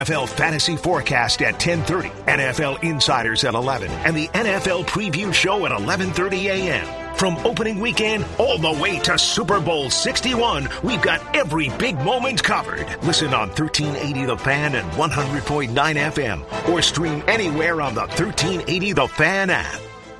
NFL Fantasy Forecast at 10:30, NFL Insiders at 11, and the NFL Preview Show at 11:30 a.m. From opening weekend all the way to Super Bowl 61, we've got every big moment covered. Listen on 1380 The Fan and 100.9 FM, or stream anywhere on the 1380 The Fan app.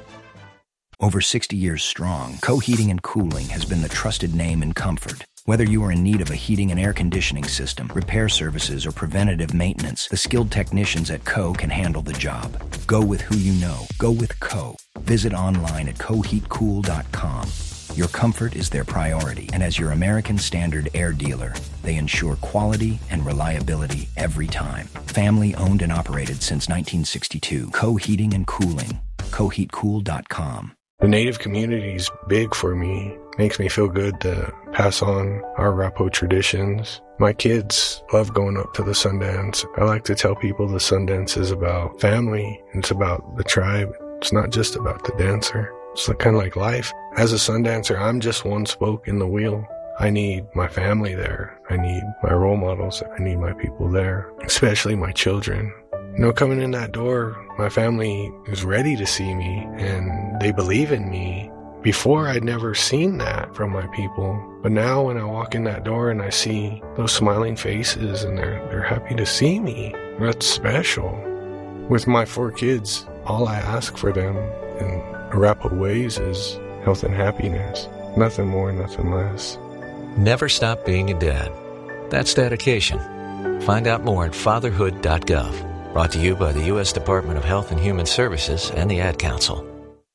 Over 60 years strong, Co-Heating and Cooling has been the trusted name in comfort. Whether you are in need of a heating and air conditioning system, repair services, or preventative maintenance, the skilled technicians at Co can handle the job. Go with who you know. Go with Co. Visit online at coheatcool.com. Your comfort is their priority, and as your American Standard air dealer, they ensure quality and reliability every time. Family owned and operated since 1962. Co Heating and Cooling. coheatcool.com. The Native community is big for me. Makes me feel good to pass on our Arapaho traditions. My kids love going up to the Sundance. I like to tell people the Sundance is about family. It's about the tribe. It's not just about the dancer. It's kind of like life. As a Sundancer, I'm just one spoke in the wheel. I need my family there. I need my role models. I need my people there, especially my children. Coming in that door, my family is ready to see me, and they believe in me. Before, I'd never seen that from my people. But now when I walk in that door and I see those smiling faces and they're happy to see me, that's special. With my 4 kids, all I ask for them in Arapaho ways is health and happiness. Nothing more, nothing less. Never stop being a dad. That's dedication. Find out more at fatherhood.gov. Brought to you by the U.S. Department of Health and Human Services and the Ad Council.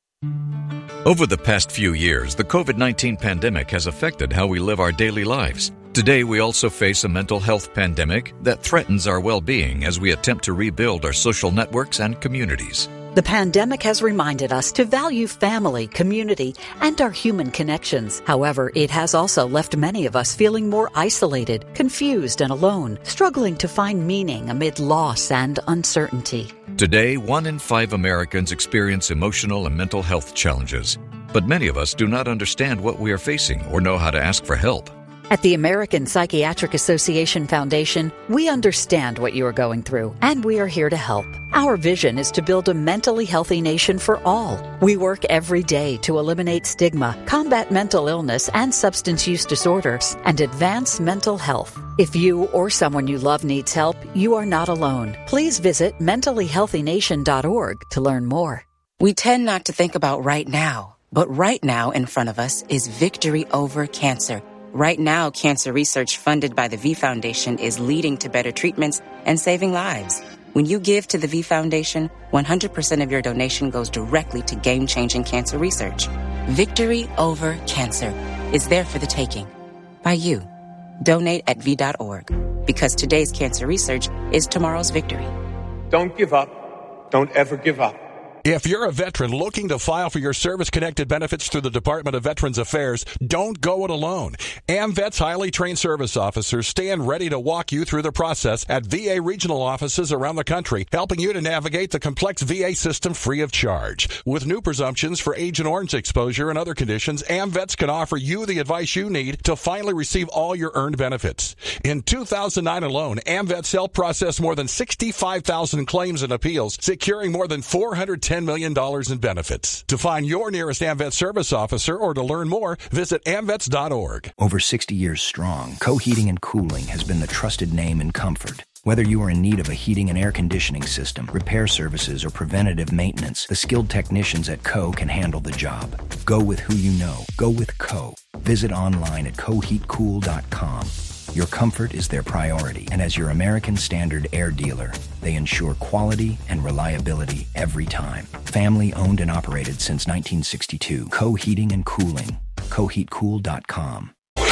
Over the past few years, the COVID-19 pandemic has affected how we live our daily lives. Today, we also face a mental health pandemic that threatens our well-being as we attempt to rebuild our social networks and communities. The pandemic has reminded us to value family, community, and our human connections. However, it has also left many of us feeling more isolated, confused, and alone, struggling to find meaning amid loss and uncertainty. Today, 1 in 5 Americans experience emotional and mental health challenges. But many of us do not understand what we are facing or know how to ask for help. At the American Psychiatric Association Foundation, we understand what you are going through, and we are here to help. Our vision is to build a mentally healthy nation for all. We work every day to eliminate stigma, combat mental illness and substance use disorders, and advance mental health. If you or someone you love needs help, you are not alone. Please visit mentallyhealthynation.org to learn more. We tend not to think about right now, but right now in front of us is victory over cancer. Right now, cancer research funded by the V Foundation is leading to better treatments and saving lives. When you give to the V Foundation, 100% of your donation goes directly to game-changing cancer research. Victory over cancer is there for the taking. By you. Donate at V.org. Because today's cancer research is tomorrow's victory. Don't give up. Don't ever give up. If you're a veteran looking to file for your service-connected benefits through the Department of Veterans Affairs, don't go it alone. AMVET's highly trained service officers stand ready to walk you through the process at VA regional offices around the country, helping you to navigate the complex VA system free of charge. With new presumptions for Agent Orange exposure and other conditions, AMVETS can offer you the advice you need to finally receive all your earned benefits. In 2009 alone, AMVETS helped process more than 65,000 claims and appeals, securing more than $410 million in benefits. To find your nearest AMVETS service officer or to learn more, visit AMVETS.org. Over 60 years strong, Co-Heating and Cooling has been the trusted name in comfort. Whether you are in need of a heating and air conditioning system, repair services, or preventative maintenance, the skilled technicians at Co can handle the job. Go with who you know. Go with Co. Visit online at coheatcool.com. Your comfort is their priority, and as your American Standard air dealer, they ensure quality and reliability every time. Family owned and operated since 1962. Co Heating and Cooling. coheatcool.com.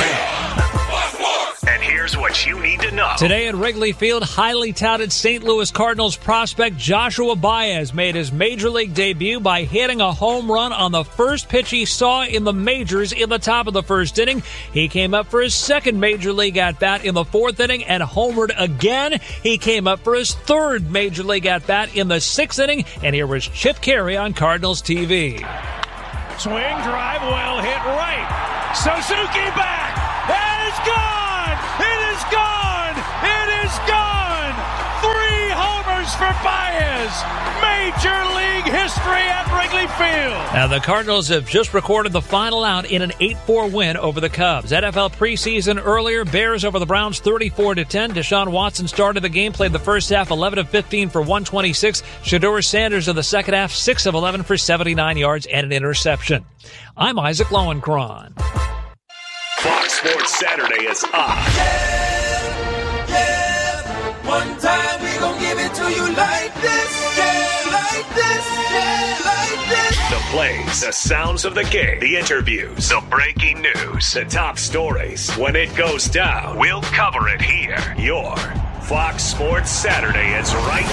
And here's what you need to know. Today at Wrigley Field, highly touted St. Louis Cardinals prospect Joshua Baez made his major league debut by hitting a home run on the first pitch he saw in the majors in the top of the first inning. He came up for his second major league at-bat in the fourth inning and homered again. He came up for his third major league at-bat in the sixth inning, and here was Chip Caray on Cardinals TV. Swing, drive, well hit right. Suzuki back. That is gone. It is gone! It is gone! for Baez. Major League history at Wrigley Field. Now, the Cardinals have just recorded the final out in an 8-4 win over the Cubs. NFL preseason earlier, Bears over the Browns 34-10. Deshaun Watson started the game, played the first half 11 of 15 for 126. Shedeur Sanders in the second half 6 of 11 for 79 yards and an interception. I'm Isaac Lowenkron. Fox Sports Saturday is on. One time we gon' give it to you like this, like this, like this. The plays, the sounds of the game, the interviews, the breaking news, the top stories. When it goes down, we'll cover it here. Your Fox Sports Saturday is right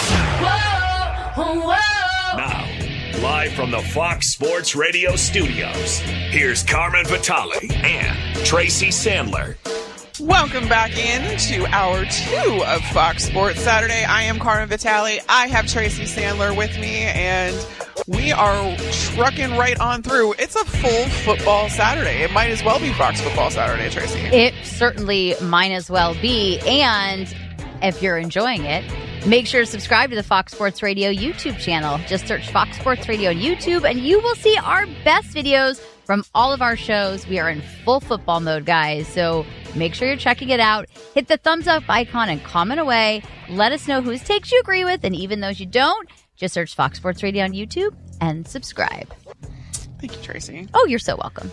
now. Whoa, whoa. Now, live from the Fox Sports Radio studios, here's Carmen Vitale and Tracy Sandler. Welcome back in to Hour 2 of Fox Sports Saturday. I am Carmen Vitale. I have Tracy Sandler with me, and we are trucking right on through. It's a full football Saturday. It might as well be Fox Football Saturday, Tracy. It certainly might as well be. And if you're enjoying it, make sure to subscribe to the Fox Sports Radio YouTube channel. Just search Fox Sports Radio on YouTube, and you will see our best videos from all of our shows. We are in full football mode, guys, so make sure you're checking it out. Hit the thumbs up icon and comment away. Let us know whose takes you agree with, and even those you don't, just search Fox Sports Radio on YouTube and subscribe. Thank you, Tracy. Oh, you're so welcome.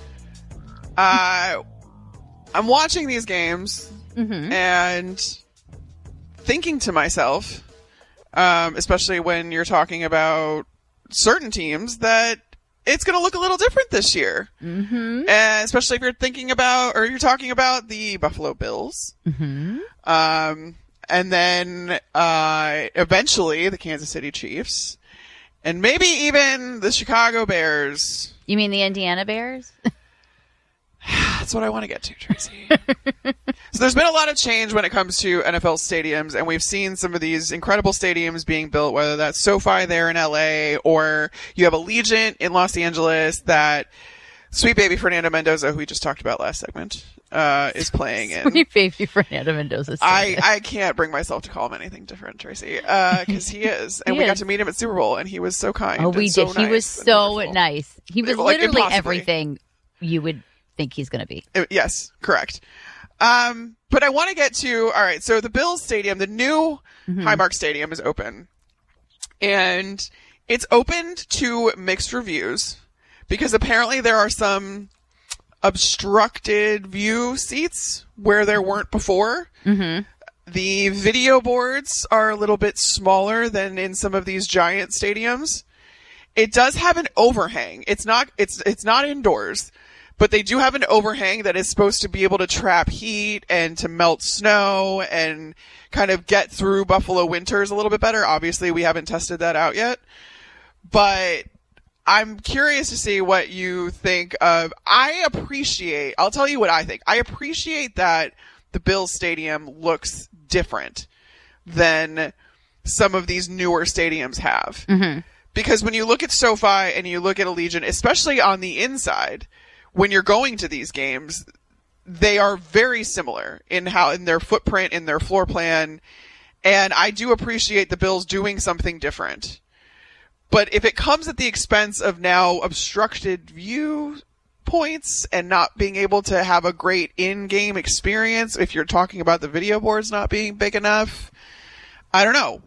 I'm watching these games and thinking to myself, especially when you're talking about certain teams, that it's going to look a little different this year. And especially if you're thinking about, or you're talking about the Buffalo Bills. And then, eventually the Kansas City Chiefs. And maybe even the Chicago Bears. You mean the Indiana Bears? That's what I want to get to, Tracy. So there's been a lot of change when it comes to NFL stadiums, and we've seen some of these incredible stadiums being built, whether that's SoFi there in LA, or you have Allegiant in Los Angeles that Sweet Baby Fernando Mendoza, who we just talked about last segment, is playing in. Sweet Baby Fernando Mendoza. I can't bring myself to call him anything different, Tracy, because he is. And we got to meet him at Super Bowl, and he was so kind. Oh, we did. So he was so nice. He was literally everything you would think he's going to be. Yes, correct. But I want to get to, all right, so the Bills Stadium, the new Highmark Stadium is open. And it's opened to mixed reviews because apparently there are some obstructed view seats where there weren't before. The video boards are a little bit smaller than in some of these giant stadiums. It does have an overhang. It's not indoors. But they do have an overhang that is supposed to be able to trap heat and to melt snow and kind of get through Buffalo winters a little bit better. Obviously, we haven't tested that out yet. But I'm curious to see what you think of. I'll tell you what I think. I appreciate that the Bills Stadium looks different than some of these newer stadiums have. Because when you look at SoFi and you look at Allegiant, especially on the inside, when you're going to these games, they are very similar in their footprint, in their floor plan. And I do appreciate the Bills doing something different. But if it comes at the expense of now obstructed view points and not being able to have a great in-game experience, if you're talking about the video boards not being big enough, I don't know.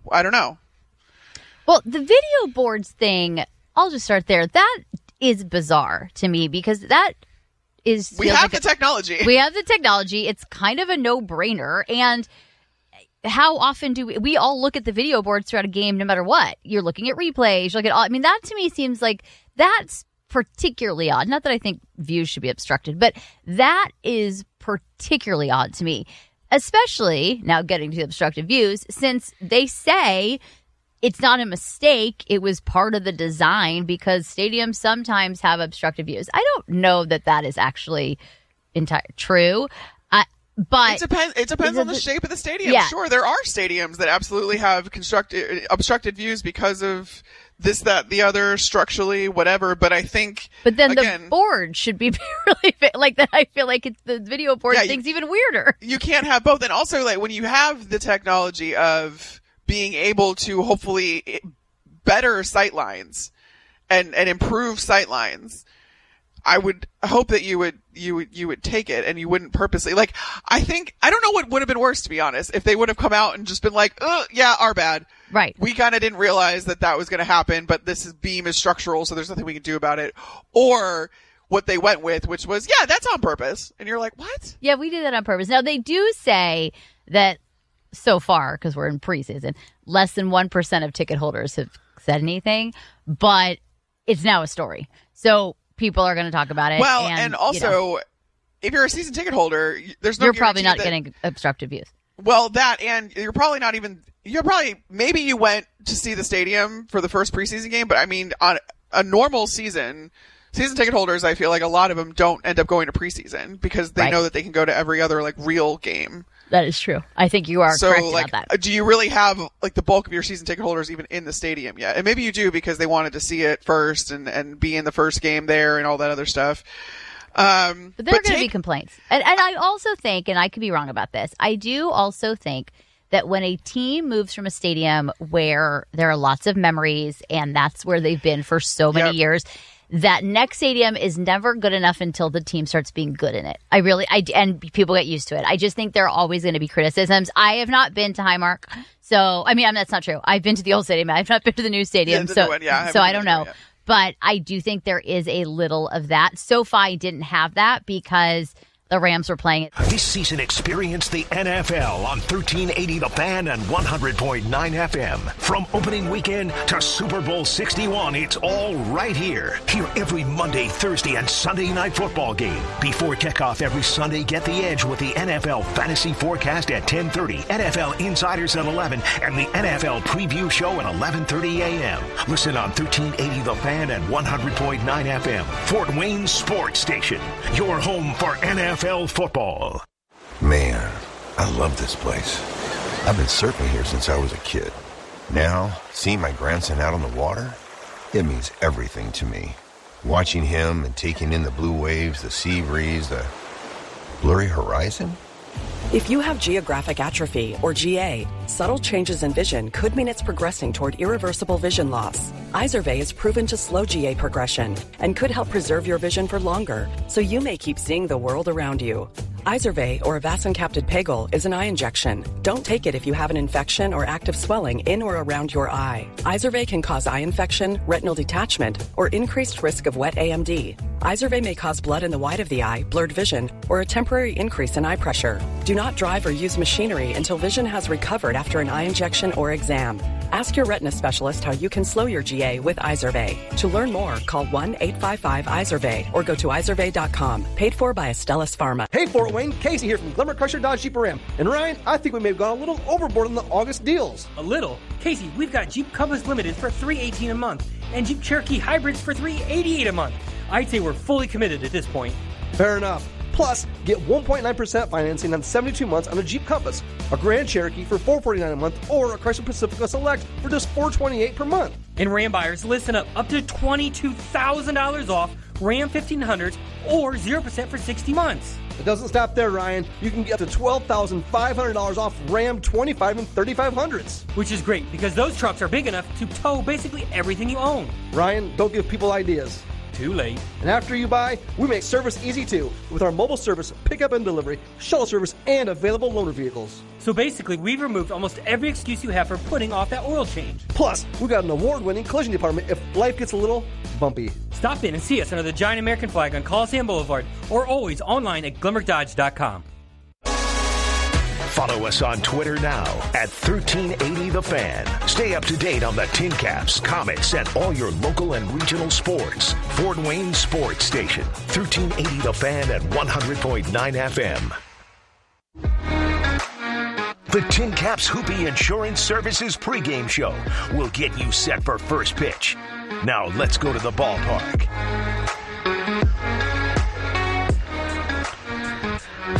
Well, the video boards thing, I'll just start there. That is bizarre to me because that is... We have the technology. We have the technology. It's kind of a no-brainer. And how often do we all look at the video boards throughout a game no matter what? You're looking at replays. You look at all... I mean, that to me seems like that's particularly odd. Not that I think views should be obstructed, but that is particularly odd to me. Especially, now getting to the obstructed views, since they say... It's not a mistake. It was part of the design because stadiums sometimes have obstructive views. I don't know that is actually true. But it depends on the shape of the stadium. Yeah. Sure, there are stadiums that absolutely have obstructed views because of this, that, the other, structurally, whatever. But I think, but then the board should be really like that. I feel like the video board thing's even weirder. You can't have both, and also like when you have the technology of being able to hopefully better sightlines and improve sightlines, I would hope that you would take it and you wouldn't purposely, like, I don't know what would have been worse, to be honest, if they would have come out and just been like, yeah, our bad. Right. We kind of didn't realize that was going to happen, but beam is structural, so there's nothing we can do about it. Or what they went with, which was, yeah, that's on purpose. And you're like, what? Yeah, we did that on purpose. Now, they do say that so far, because we're in preseason, less than 1% of ticket holders have said anything, but it's now a story. So people are going to talk about it. Well, and also, if you're a season ticket holder, you're probably not getting obstructive views. Well, that, and you're probably not even, maybe you went to see the stadium for the first preseason game, but I mean, on a normal season ticket holders, I feel like a lot of them don't end up going to preseason because they know that they can go to every other, like, real game. That is true. I think you are correct about that. Do you really have, like, the bulk of your season ticket holders even in the stadium yet? And maybe you do because they wanted to see it first and be in the first game there and all that other stuff. But there are going to be complaints. And I also think, and I could be wrong about this, I do also think that when a team moves from a stadium where there are lots of memories and that's where they've been for so many years, that next stadium is never good enough until the team starts being good in it. And people get used to it. I just think there are always going to be criticisms. I have not been to Highmark, so, I mean, that's not true. I've been to the old stadium. I've not been to the new stadium, so I don't know. But I do think there is a little of that. SoFi didn't have that because the Rams were playing it. This season, experience the NFL on 1380 The Fan and 100.9 FM. From opening weekend to Super Bowl 61, it's all right here. Hear every Monday, Thursday, and Sunday night football game. Before kickoff every Sunday, get the edge with the NFL Fantasy Forecast at 10:30, NFL Insiders at 11, and the NFL Preview Show at 11:30 a.m. Listen on 1380 The Fan and 100.9 FM. Fort Wayne Sports Station, your home for NFL football. Man, I love this place. I've been surfing here since I was a kid. Now, seeing my grandson out on the water, it means everything to me. Watching him and taking in the blue waves, the sea breeze, the blurry horizon. If you have geographic atrophy, or GA, subtle changes in vision could mean it's progressing toward irreversible vision loss. Izervay is proven to slow GA progression and could help preserve your vision for longer, so you may keep seeing the world around you. Izervay, or avacincaptad pegol, is an eye injection. Don't take it if you have an infection or active swelling in or around your eye. Izervay can cause eye infection, retinal detachment, or increased risk of wet AMD. Izervay may cause blood in the white of the eye, blurred vision, or a temporary increase in eye pressure. Do not drive or use machinery until vision has recovered after an eye injection or exam. Ask your retina specialist how you can slow your GA with Izervay. To learn more, call 1-855-IZERVAY or go to izervay.com. Paid for by Astellas Pharma. Hey, Fort Wayne, Casey here from Glimmer Crusher Dodge Jeep Ram. And Ryan, I think we may have gone a little overboard on the August deals. A little? Casey, we've got Jeep Compass Limited for $318 a month and Jeep Cherokee Hybrids for $388 a month. I'd say we're fully committed at this point. Fair enough. Plus, get 1.9% financing on 72 months on a Jeep Compass, a Grand Cherokee for $449 a month, or a Chrysler Pacifica Select for just $428 per month. And Ram buyers, listen up to $22,000 off Ram 1500s or 0% for 60 months. It doesn't stop there, Ryan. You can get up to $12,500 off Ram 25 and 3500s. Which is great, because those trucks are big enough to tow basically everything you own. Ryan, don't give people ideas. Too late. And after you buy, we make service easy too, with our mobile service, pickup and delivery, shuttle service, and available loaner vehicles. So basically, we've removed almost every excuse you have for putting off that oil change. Plus, we've got an award-winning collision department if life gets a little bumpy. Stop in and see us under the giant American flag on Coliseum Boulevard, or always online at glimmerDodge.com. Follow us on Twitter now at 1380 The Fan. Stay up to date on the Tin Caps, Comets, and all your local and regional sports. Fort Wayne Sports Station, 1380 The Fan at 100.9 FM. The Tin Caps Hoopy Insurance Services pregame show will get you set for first pitch. Now let's go to the ballpark. Finally,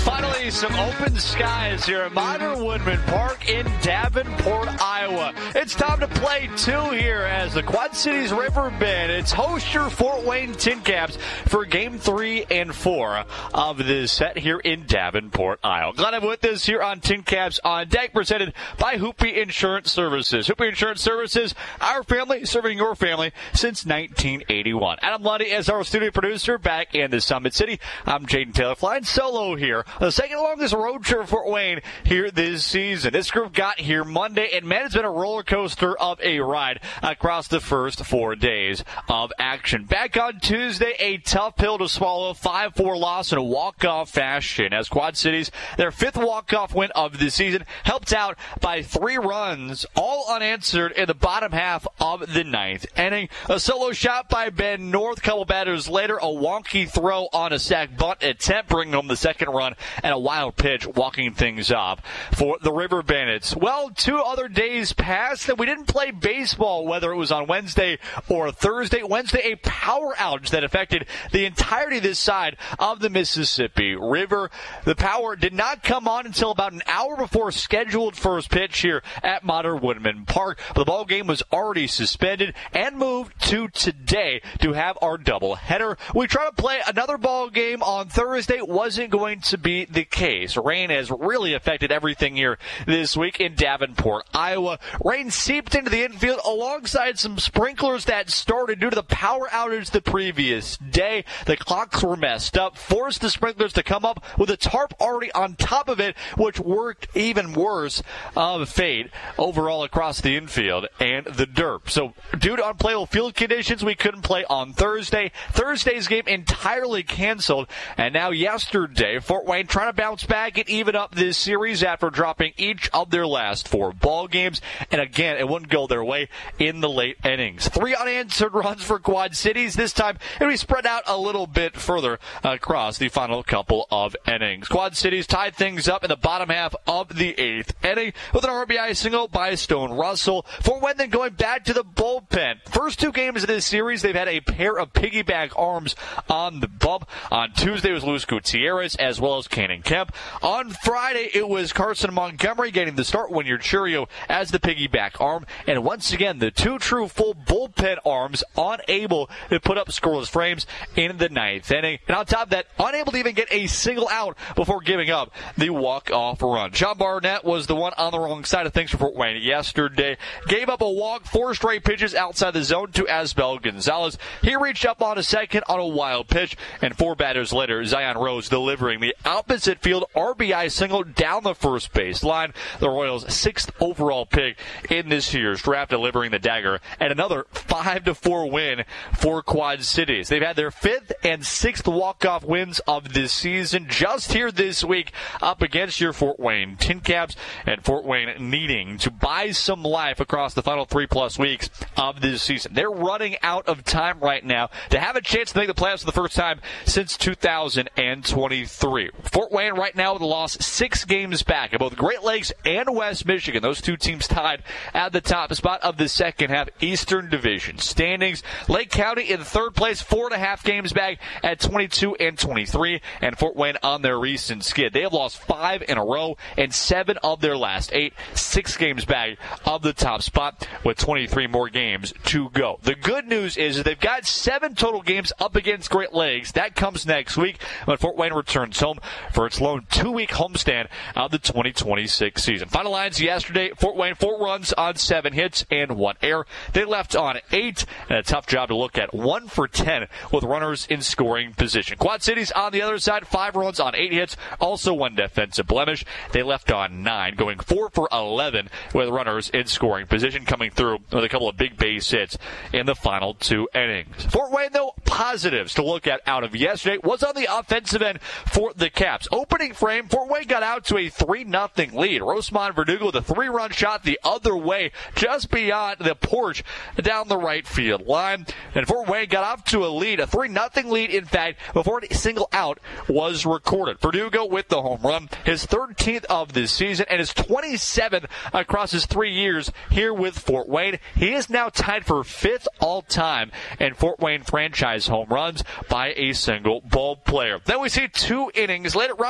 finally some open skies here at Modern Woodman Park in Davenport, Iowa. It's time to play two here as the Quad Cities River Bandits host your Fort Wayne Tin Caps for Game 3 and 4 of this set here in Davenport, Iowa. Glad I'm with us here on Tin Caps on Deck, presented by Hoopy Insurance Services. Hoopy Insurance Services, our family serving your family since 1981. Adam Lundy is our studio producer back in the Summit City. I'm Jaden Taylor, flying solo here. The second longest road trip for Fort Wayne here this season. This group got here Monday, and man, it's been a roller coaster of a ride across the first 4 days of action. Back on Tuesday, a tough pill to swallow, 5-4 loss in a walk-off fashion as Quad Cities, their fifth walk-off win of the season, helped out by 3 runs, all unanswered in the bottom half of the ninth inning. A solo shot by Ben North, couple batters later, a wonky throw on a sac bunt attempt, bringing home the second run, and a wild pitch walking things off for the River Bandits. Well, 2 other days passed that we didn't play baseball, whether it was on Wednesday or Thursday. Wednesday, a power outage that affected the entirety of this side of the Mississippi River. The power did not come on until about an hour before scheduled first pitch here at Modern Woodman Park. The ball game was already suspended and moved to today to have our doubleheader. We tried to play another ball game on Thursday. Wasn't going to be the case. Rain has really affected everything here this week in Davenport, Iowa. Rain seeped into the infield alongside some sprinklers that started due to the power outage the previous day. The clocks were messed up, forced the sprinklers to come up with a tarp already on top of it, which worked even worse of fate overall across the infield and the dirt. So due to unplayable field conditions, we couldn't play on Thursday. Thursday's game entirely canceled, and now yesterday, Fort Wayne trying to bounce back and even up this series after dropping each of their last 4 ball games. And again, it wouldn't go their way in the late innings. 3 unanswered runs for Quad Cities. This time, it'll be spread out a little bit further across the final couple of innings. Quad Cities tied things up in the bottom half of the 8th inning with an RBI single by Stone Russell. Fort Wayne then going back to the bullpen. First 2 games of this series, they've had a pair of piggyback arms on the bump. On Tuesday, it was Luis Gutierrez as well as Cannon Kemp. On Friday, it was Carson Montgomery getting the start, Wynyard Churio as the piggyback arm. And once again, the 2 true full bullpen arms unable to put up scoreless frames in the 9th inning. And on top of that, unable to even get a single out before giving up the walk-off run. Sean Barnett was the one on the wrong side of things for Fort Wayne yesterday. Gave up a walk, 4 straight pitches outside the zone to Asbel Gonzalez. He reached up on a second on a wild pitch, and 4 batters later, Zion Rose delivering the opposite field RBI single down the first base line. The Royals' 6th overall pick in this year's draft, delivering the dagger, and another 5-4 win for Quad Cities. They've had their 5th and 6th walk-off wins of this season just here this week up against your Fort Wayne Tin Caps, and Fort Wayne needing to buy some life across the final 3+ weeks of this season. They're running out of time right now to have a chance to make the playoffs for the first time since 2023. Fort Wayne right now with a loss 6 games back at both Great Lakes and West Michigan. Those 2 teams tied at the top spot of the second half Eastern Division standings. Lake County in 3rd place, 4.5 games back at 22-23, and Fort Wayne on their recent skid. They have lost 5 in a row and 7 of their last 8, 6 games back of the top spot with 23 more games to go. The good news is they've got 7 total games up against Great Lakes. That comes next week when Fort Wayne returns home for its lone 2-week homestand of the 2026 season. Final lines yesterday, Fort Wayne 4 runs on 7 hits and 1 error. They left on 8, and a tough job to look at, 1 for 10 with runners in scoring position. Quad Cities on the other side, 5 runs on 8 hits, also 1 defensive blemish. They left on 9, going 4 for 11 with runners in scoring position, coming through with a couple of big base hits in the final 2 innings. Fort Wayne, though, positives to look at out of yesterday was on the offensive end for the Caps. Opening frame, Fort Wayne got out to a 3-0 lead. Rosemont Verdugo with a 3-run shot the other way, just beyond the porch down the right field line. And Fort Wayne got off to a lead, a 3-0 lead, in fact, before a single out was recorded. Verdugo with the home run, his 13th of this season, and his 27th across his 3 years here with Fort Wayne. He is now tied for 5th all-time in Fort Wayne franchise home runs by a single ball player. Then we see 2 innings later. Robbie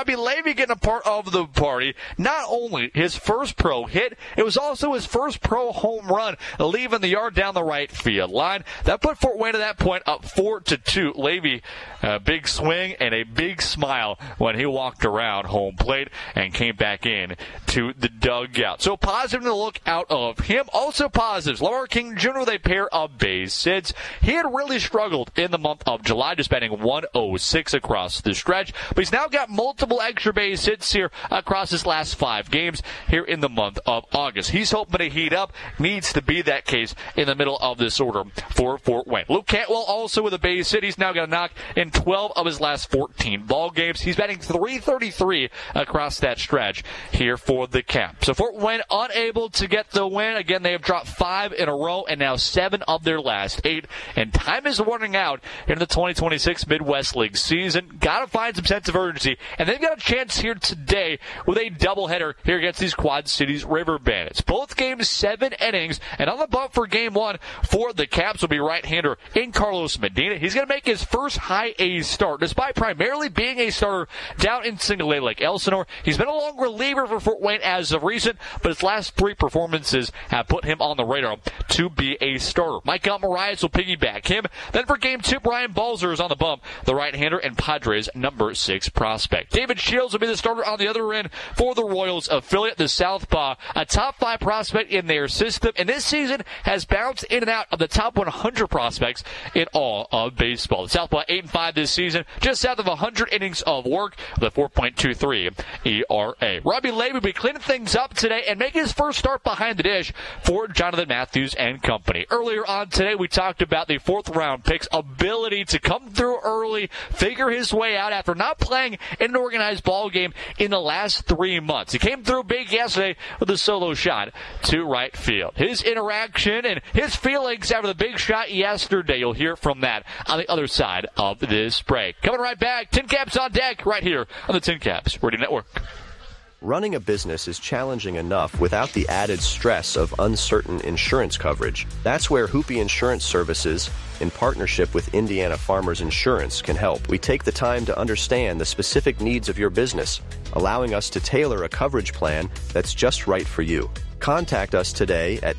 Robbie Levy getting a part of the party. Not only his first pro hit, it was also his first pro home run, leaving the yard down the right field line. That put Fort Wayne at that point up 4-2. Levy, a big swing and a big smile when he walked around home plate and came back in to the dugout. So positive to look out of him. Also positives. Lamar King Jr. with a pair of base hits. He had really struggled in the month of July, just batting 106 across the stretch. But he's now got multiple extra base hits here across his last 5 games here in the month of August. He's hoping to heat up. Needs to be that case in the middle of this order for Fort Wayne. Luke Cantwell also with a base hit. He's now got a knock in 12 of his last 14 ball games. He's batting .333 across that stretch here for the Cap. So Fort Wayne unable to get the win. Again, they have dropped 5 in a row and now 7 of their last 8. And time is running out in the 2026 Midwest League season. Got to find some sense of urgency. And they've got a chance here today with a doubleheader here against these Quad Cities River Bandits. Both games 7 innings. And on the bump for game 1 for the Caps will be right-hander in Carlos Medina. He's going to make his first high A start, despite primarily being a starter down in Single A Lake Elsinore. He's been a long reliever for Fort Wayne as of recent, but his last 3 performances have put him on the radar to be a starter. Mike Marias will piggyback him. Then for game 2, Brian Balzer is on the bump, the right-hander and Padres number 6 prospect. David Shields will be the starter on the other end for the Royals affiliate, the Southpaw, a top 5 prospect in their system, and this season has bounced in and out of the top 100 prospects in all of baseball. The Southpaw 8-5 this season, just south of 100 innings of work with a 4.23 ERA. Robbie Levy will be cleaning things up today and making his first start behind the dish for Jonathan Matthews and company. Earlier on today, we talked about the 4th-round pick's ability to come through early, figure his way out after not playing in an organized ball game in the last 3 months. He came through big yesterday with a solo shot to right field. His interaction and his feelings after the big shot yesterday, you'll hear from that on the other side of this break. Coming right back, Tin Caps on deck right here on the Tin Caps Radio Network. Running a business is challenging enough without the added stress of uncertain insurance coverage. That's where Hoopy Insurance Services, in partnership with Indiana Farmers Insurance, can help. We take the time to understand the specific needs of your business, allowing us to tailor a coverage plan that's just right for you. Contact us today at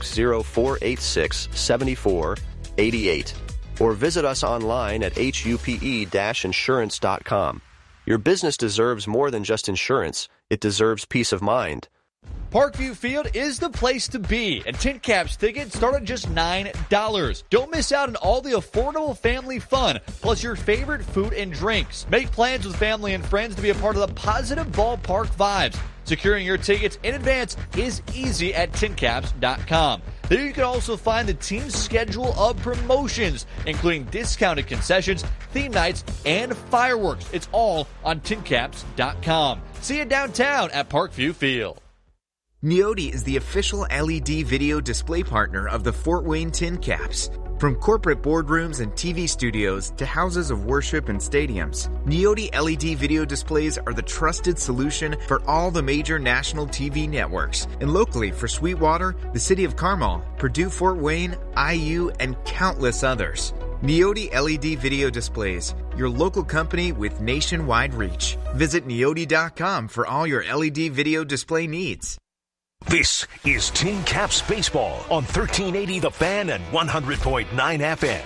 260-486-7488 or visit us online at hupe-insurance.com. Your business deserves more than just insurance. It deserves peace of mind. Parkview Field is the place to be, and Tin Caps tickets start at just $9. Don't miss out on all the affordable family fun, plus your favorite food and drinks. Make plans with family and friends to be a part of the positive ballpark vibes. Securing your tickets in advance is easy at tincaps.com. There you can also find the team's schedule of promotions, including discounted concessions, theme nights, and fireworks. It's all on tincaps.com. See you downtown at Parkview Field. Neoti is the official LED video display partner of the Fort Wayne Tin Caps. From corporate boardrooms and TV studios to houses of worship and stadiums, Neoti LED video displays are the trusted solution for all the major national TV networks, and locally for Sweetwater, the City of Carmel, Purdue Fort Wayne, IU, and countless others. Neoti LED Video Displays, your local company with nationwide reach. Visit neoti.com for all your LED video display needs. This is Tin Caps Baseball on 1380 The Fan and 100.9 FM.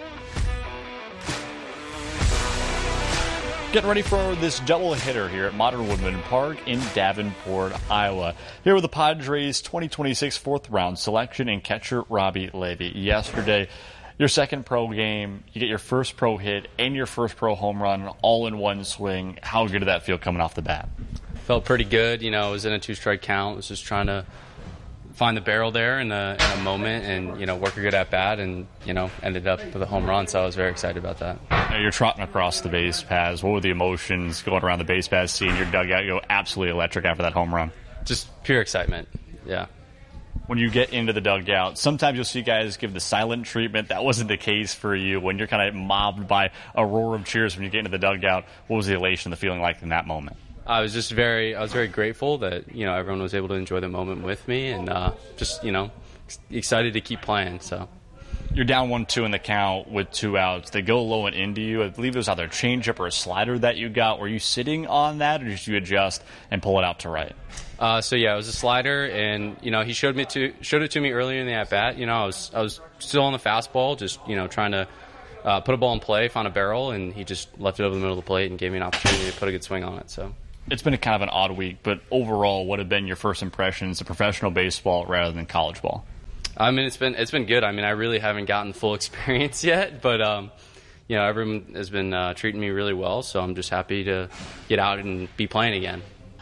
Getting ready for this double hitter here at Modern Woodman Park in Davenport, Iowa. Here with the Padres' 2026 4th-round selection and catcher Robbie Levy. Yesterday, your second pro game, you get your first pro hit and your first pro home run all in one swing. How good did that feel coming off the bat? Felt pretty good. You know, it was in a 2-strike count. I was just trying to find the barrel there in a moment and, you know, work a good at-bat and, you know, ended up with a home run, so I was very excited about that. Now you're trotting across the base paths. What were the emotions going around the base paths, seeing your dugout go absolutely electric after that home run? Just pure excitement, yeah. When you get into the dugout, sometimes you'll see guys give the silent treatment. That wasn't the case for you. When you're kind of mobbed by a roar of cheers when you get into the dugout, what was the elation, the feeling like in that moment? I was very grateful that, you know, everyone was able to enjoy the moment with me and just, you know, excited to keep playing. So You're down 1-2 in the count with 2 outs. They go low and into you. I believe it was either a changeup or a slider that you got. Were you sitting on that, or did you adjust and pull it out to right? So yeah, it was a slider, and he showed it to me earlier in the at bat. I was still on the fastball, just trying to put a ball in play, find a barrel, and he just left it over the middle of the plate and gave me an opportunity to put a good swing on it. So it's been kind of an odd week, but overall, what have been your first impressions of professional baseball rather than college ball? I mean, it's been good. I mean, I really haven't gotten full experience yet, but everyone has been treating me really well, so I'm just happy to get out and be playing again.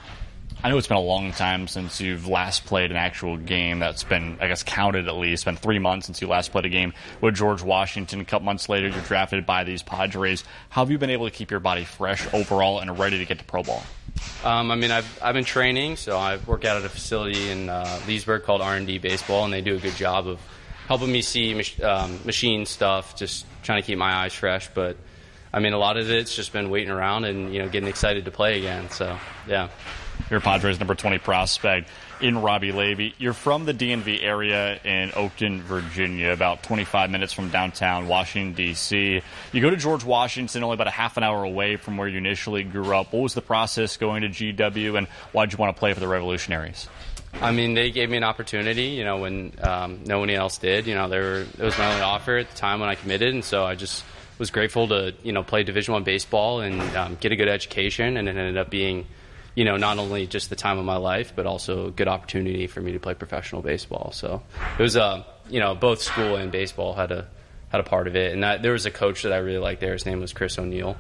I know it's been a long time since you've last played an actual game that's been, I guess, counted at least. It's been 3 months since you last played a game with George Washington. A couple months later, you're drafted by these Padres. How have you been able to keep your body fresh overall and ready to get to pro ball? I mean, I've been training, so I work out at a facility in Leesburg called R&D Baseball, and they do a good job of helping me see machine stuff, just trying to keep my eyes fresh. But, I mean, a lot of it's just been waiting around and, getting excited to play again. So, yeah. You're Padres number 20 prospect in Robbie Levy. You're from the DMV area in Oakton, Virginia, about 25 minutes from downtown Washington, D.C. You go to George Washington, only about a half an hour away from where you initially grew up. What was the process going to GW, and why did you want to play for the Revolutionaries? I mean, they gave me an opportunity, when no one else did. It was my only offer at the time when I committed, and so I just was grateful to, play Division I baseball and get a good education, and it ended up being not only just the time of my life, but also a good opportunity for me to play professional baseball. So it was, both school and baseball had a part of it. And there was a coach that I really liked there. His name was Chris O'Neill.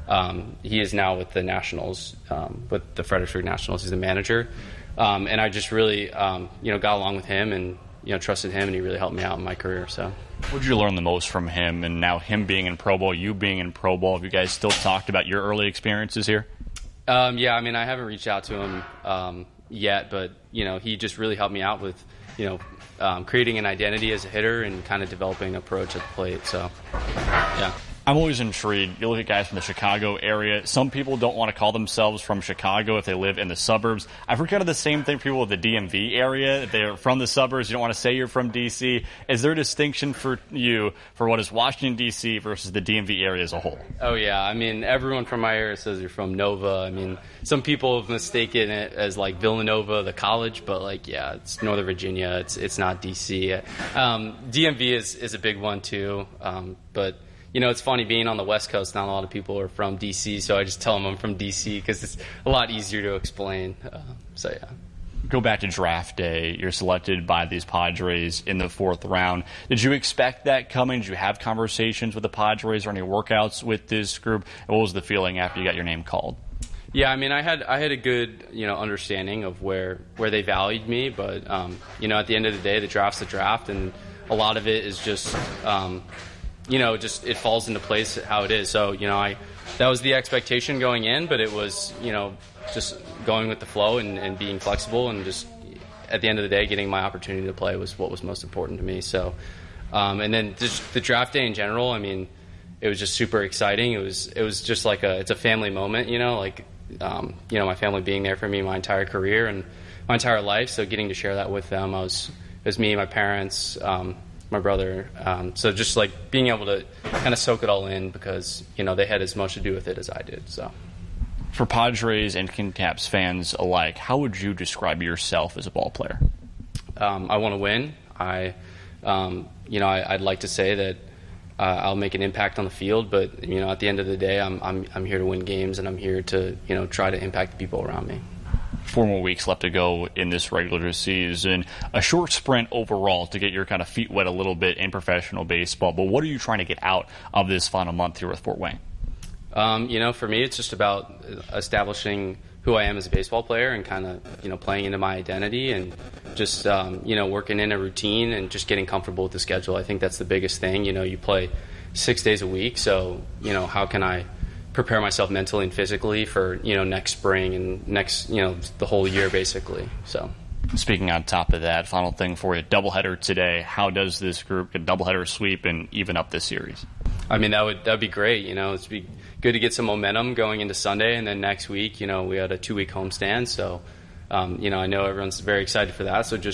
He is now with the Nationals, with the Fredericksburg Nationals. He's the manager. And I just really, got along with him and, trusted him, and he really helped me out in my career. So what did you learn the most from him? And now him being in pro ball, you being in pro ball, have you guys still talked about your early experiences here? Yeah, I mean, I haven't reached out to him yet, but, he just really helped me out with, creating an identity as a hitter and kind of developing an approach at the plate. So, yeah. I'm always intrigued. You look at guys from the Chicago area. Some people don't want to call themselves from Chicago if they live in the suburbs. I've heard kind of the same thing for people with the DMV area. If they're from the suburbs, you don't want to say you're from D.C. Is there a distinction for you for what is Washington, D.C. versus the DMV area as a whole? Oh, yeah. I mean, everyone from my area says you're from Nova. I mean, some people have mistaken it as, Villanova, the college, but, it's Northern Virginia. It's not D.C. DMV is a big one, too, but it's funny being on the West Coast. Not a lot of people are from D.C., so I just tell them I'm from D.C. because it's a lot easier to explain. So, yeah. Go back to draft day. You're selected by these Padres in the 4th round. Did you expect that coming? Did you have conversations with the Padres or any workouts with this group? And what was the feeling after you got your name called? Yeah, I mean, I had a good understanding of where they valued me, but at the end of the day, the draft's the draft, and a lot of it is just. Just it falls into place how it is. So, that was the expectation going in, but it was, just going with the flow and being flexible and just at the end of the day, getting my opportunity to play was what was most important to me. So, and then just the draft day in general, I mean, it was just super exciting. It was just it's a family moment, my family being there for me my entire career and my entire life. So getting to share that with them, it was me, my parents, my brother. So just being able to kind of soak it all in because, they had as much to do with it as I did. So for Padres and TinCaps fans alike, how would you describe yourself as a ball player? I want to win. I'd like to say that I'll make an impact on the field, but, at the end of the day, I'm here to win games and I'm here to, try to impact the people around me. 4 more weeks left to go in this regular season. A short sprint overall to get your kind of feet wet a little bit in professional baseball. But what are you trying to get out of this final month here with Fort Wayne? For me, it's just about establishing who I am as a baseball player and kind of, playing into my identity and just, working in a routine and just getting comfortable with the schedule. I think that's the biggest thing. You play 6 days a week. So, how can I prepare myself mentally and physically for, next spring and next, the whole year basically. So speaking on top of that, final thing for you, doubleheader today. How does this group get doubleheader sweep and even up this series? I mean, that'd be great. It'd be good to get some momentum going into Sunday, and then next week, we had a 2-week homestand. So, I know everyone's very excited for that. So just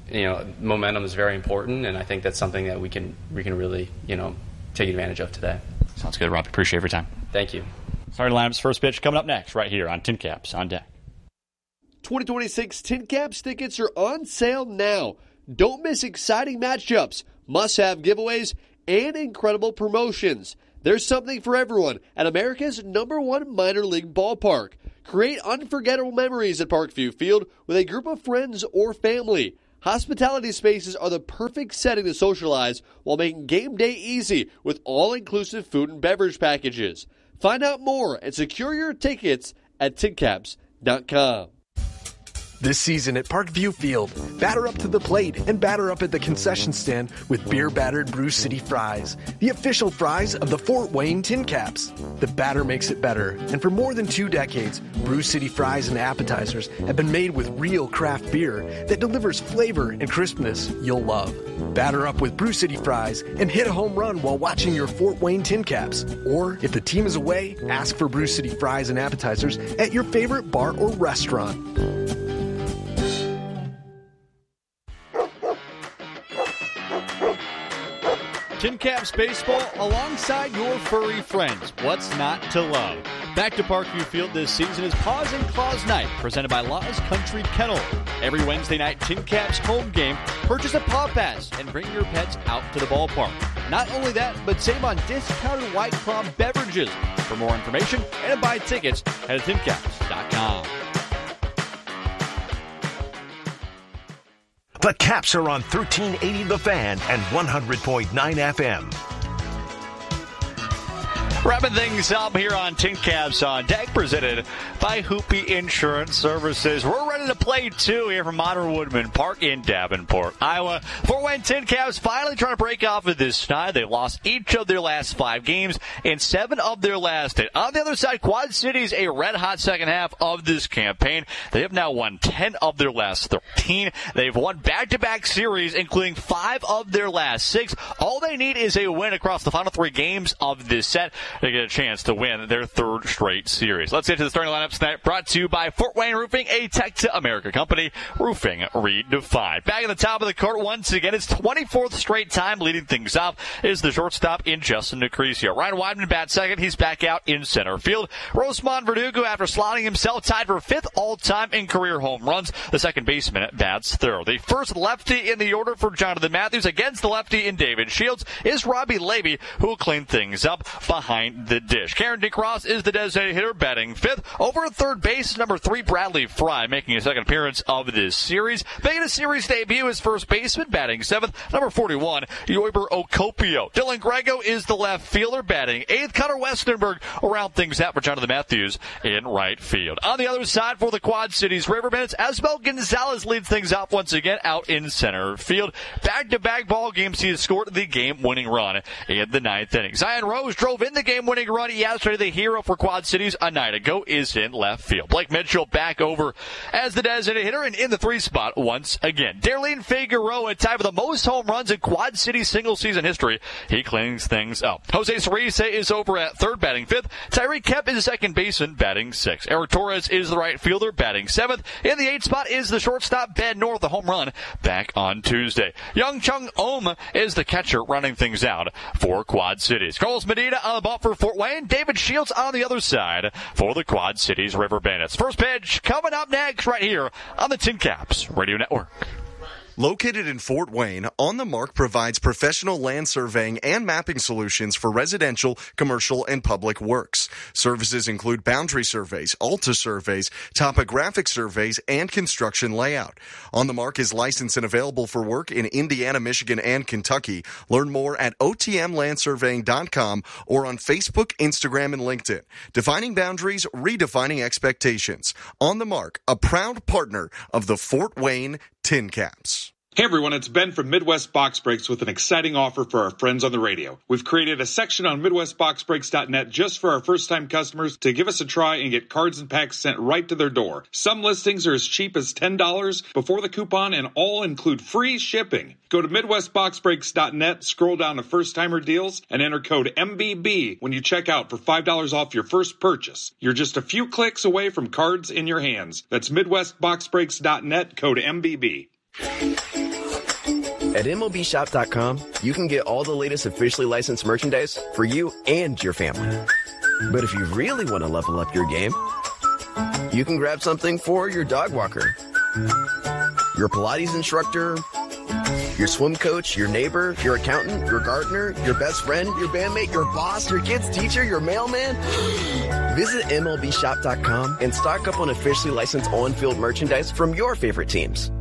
momentum is very important, and I think that's something that we can really, take advantage of today. Sounds good, Rob. Appreciate your time. Thank you. Starting lineups, first pitch coming up next right here on Tin Caps on Deck. 2026 Tin Caps tickets are on sale now. Don't miss exciting matchups, must-have giveaways, and incredible promotions. There's something for everyone at America's #1 minor league ballpark. Create unforgettable memories at Parkview Field with a group of friends or family. Hospitality spaces are the perfect setting to socialize while making game day easy with all-inclusive food and beverage packages. Find out more and secure your tickets at tincaps.com. This season at Parkview Field, batter up to the plate and batter up at the concession stand with beer-battered Brew City fries, the official fries of the Fort Wayne Tin Caps. The batter makes it better, and for more than 2 decades, Brew City fries and appetizers have been made with real craft beer that delivers flavor and crispness you'll love. Batter up with Brew City fries and hit a home run while watching your Fort Wayne Tin Caps. Or, if the team is away, ask for Brew City fries and appetizers at your favorite bar or restaurant. Tin Caps Baseball alongside your furry friends. What's not to love? Back to Parkview Field this season is Paws and Claws Night, presented by Law's Country Kennel. Every Wednesday night, Tin Caps home game, purchase a Paw Pass and bring your pets out to the ballpark. Not only that, but save on discounted White Claw beverages. For more information and to buy tickets, head to tincaps.com. The Caps are on 1380 The Fan and 100.9 FM. Wrapping things up here on Tin Caps on Deck, presented by Hoopy Insurance Services. We're ready to play two here from Modern Woodman Park in Davenport, Iowa. Fort Wayne Tin Caps finally trying to break off of this snide. They lost each of their last 5 games and 7 of their last 8. On the other side, Quad Cities, a red-hot second half of this campaign. They have now won 10 of their last 13. They've won back-to-back series, including 5 of their last 6. All they need is a win across the final 3 games of this set to get a chance to win their 3rd straight series. Let's get to the starting lineups tonight, brought to you by Fort Wayne Roofing, a Tech to America company. Roofing redefined. Back at the top of the court once again, it's 24th straight time. Leading things off is the shortstop in Justin Necricio. Ryan Weidman bats second. He's back out in center field. Rosemond Verdugo, after slotting himself, tied for 5th all-time in career home runs. The second baseman bats third. The first lefty in the order for Jonathan Matthews against the lefty in David Shields is Robbie Levy, who will clean things up behind the dish. Karen DeCross is the designated hitter, batting 5th. Over at third base, number 3, Bradley Fry, making a second appearance of this series. Making a series debut is first baseman, batting 7th, number 41, Yoiber Okopio. Dylan Grego is the left fielder, batting 8th. Connor Westenberg around things out for Jonathan Matthews in right field. On the other side for the Quad Cities Riverbends, Asbel Gonzalez leads things off once again out in center field. Back-to-back ball games, he has scored the game-winning run in the 9th inning. Zion Rose drove in the game-winning run yesterday. The hero for Quad Cities a night ago is in left field. Blake Mitchell back over as the designated hitter and in the 3 spot once again. Darlene Figueroa tied for the most home runs in Quad Cities single-season history. He cleans things up. Jose Cerise is over at third, batting 5th. Tyreek Kemp is the second baseman, batting 6th. Eric Torres is the right fielder, batting 7th. In the 8th spot is the shortstop, Ben North, the home run back on Tuesday. Young Chung Ohm is the catcher running things out for Quad Cities. Carlos Medina on the ball for Fort Wayne. David Shields on the other side for the Quad Cities River Bandits. First pitch coming up next right here on the Tin Caps Radio Network. Located in Fort Wayne, On the Mark provides professional land surveying and mapping solutions for residential, commercial, and public works. Services include boundary surveys, ALTA surveys, topographic surveys, and construction layout. On the Mark is licensed and available for work in Indiana, Michigan, and Kentucky. Learn more at otmlandsurveying.com or on Facebook, Instagram, and LinkedIn. Defining boundaries, redefining expectations. On the Mark, a proud partner of the Fort Wayne Tin Caps. Hey everyone, it's Ben from Midwest Box Breaks with an exciting offer for our friends on the radio. We've created a section on MidwestBoxBreaks.net just for our first-time customers to give us a try and get cards and packs sent right to their door. Some listings are as cheap as $10 before the coupon and all include free shipping. Go to MidwestBoxBreaks.net, scroll down to first-timer deals, and enter code MBB when you check out for $5 off your first purchase. You're just a few clicks away from cards in your hands. That's MidwestBoxBreaks.net, code MBB. At MLBshop.com, you can get all the latest officially licensed merchandise for you and your family. But if you really want to level up your game, you can grab something for your dog walker, your Pilates instructor, your swim coach, your neighbor, your accountant, your gardener, your best friend, your bandmate, your boss, your kid's teacher, your mailman. Visit MLBshop.com and stock up on officially licensed on-field merchandise from your favorite teams.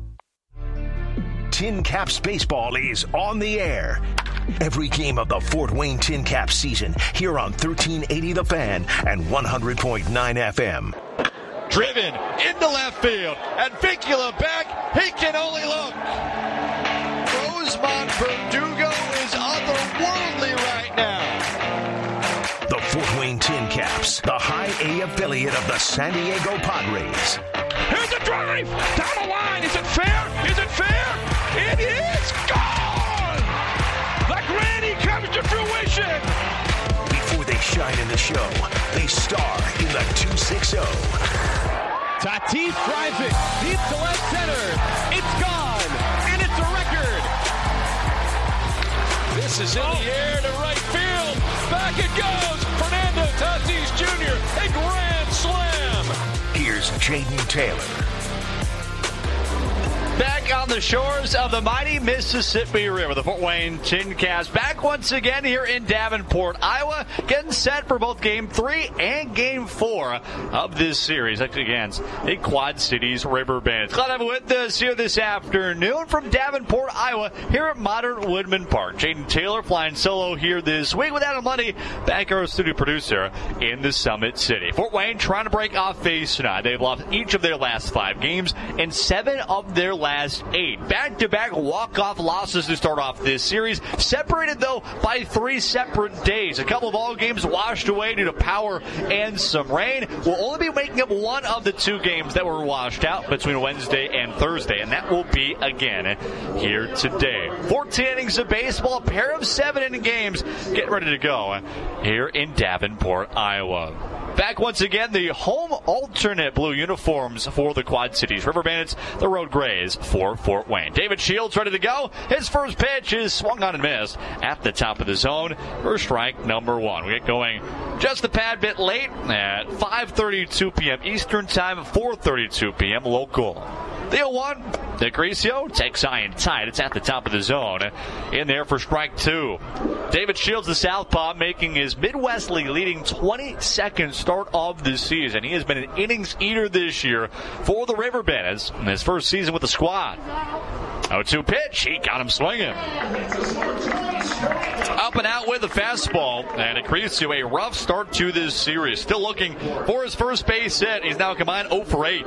Tin Caps Baseball is on the air. Every game of the Fort Wayne Tin Caps season here on 1380 The Fan and 100.9 FM. Driven into left field, and Vicula back. He can only look. Rosemont Verdugo is otherworldly right now. The Fort Wayne Tin Caps, the High A affiliate of the San Diego Padres. Here's a drive down the line. Is it fair? Is it fair? It is gone! The granny comes to fruition! Before they shine in the show, they star in the 260. Tatis drives it deep to left center. It's gone, and it's a record. This is in the air to right field. Back it goes. Fernando Tatis Jr., a grand slam. Here's Jaden Taylor. Back on the shores of the mighty Mississippi River, the Fort Wayne Tin Caps back once again here in Davenport, Iowa, getting set for both Game 3 and Game 4 of this series against the Quad Cities River Bandits. Glad to have you with us here this afternoon from Davenport, Iowa, here at Modern Woodman Park. Jaden Taylor flying solo here this week with Adam Lundy, back our studio producer in the Summit City. Fort Wayne trying to break off phase tonight. They've lost each of their last 5 games and 7 of their last 8. Back-to-back walk-off losses to start off this series, separated though by 3 separate days. A couple of all games washed away due to power and some rain. We'll only be making up one of the 2 games that were washed out between Wednesday and Thursday, and that will be again here today. 14 innings of baseball, a pair of 7-inning games getting ready to go here in Davenport, Iowa. Back once again, the home alternate blue uniforms for the Quad Cities River Bandits, the Road Grays for Fort Wayne. David Shields ready to go. His first pitch is swung on and missed at the top of the zone for strike number 1. We get going just a tad bit late at 5:32 p.m. Eastern Time, 4:32 p.m. local. The 0-1, DeCrisio takes high and tight. It's at the top of the zone. In there for strike 2. David Shields, the southpaw, making his Midwest League leading 22nd start of the season. He has been an innings eater this year for the River Bandits in his first season with the squad. 0-2 pitch. He got him swinging. Up and out with the fastball. And DeCrisio, a rough start to this series. Still looking for his first base hit. He's now combined 0 for 8.